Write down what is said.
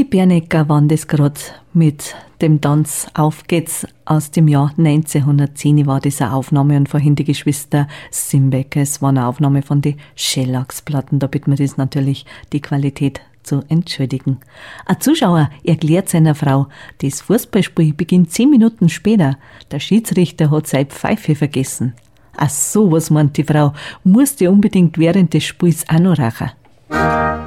Bernecker waren das gerade mit dem Tanz Auf geht's aus dem Jahr 1910 war das eine Aufnahme und vorhin die Geschwister Simbecker. Es war eine Aufnahme von den Schellacksplatten. Da bitten wir das natürlich, die Qualität zu entschuldigen. Ein Zuschauer erklärt seiner Frau, das Fußballspiel beginnt 10 Minuten später. Der Schiedsrichter hat seine Pfeife vergessen. Ach so, was meint die Frau? Musst du unbedingt während des Spiels auch noch rauchen?